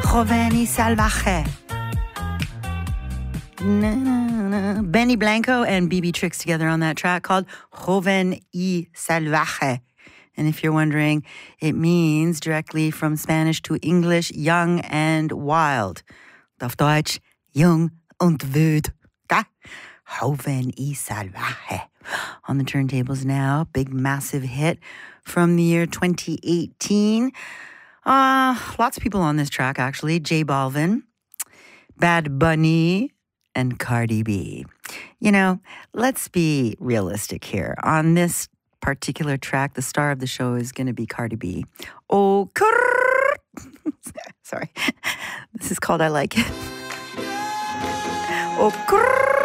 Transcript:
Joven y salvaje. Benny Blanco and BB Tricks together on that track called Joven y Salvaje. And if you're wondering, it means directly from Spanish to English, young and wild. Auf Deutsch, jung und wild. Joven y Salvaje. On the turntables now, big massive hit from the year 2018. Lots of people on this track, actually. J Balvin, Bad Bunny, and Cardi B. You know, let's be realistic here. On this particular track, the star of the show is going to be Cardi B. Oh, sorry. This is called I Like It. Oh,